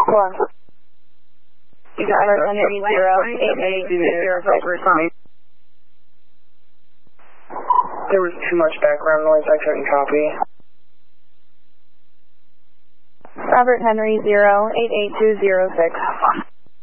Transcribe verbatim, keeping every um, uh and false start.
Hold on. You got Robert Henry zero eight eight zero six. There was too much background noise, I couldn't copy. Robert Henry zero eight eight two zero six.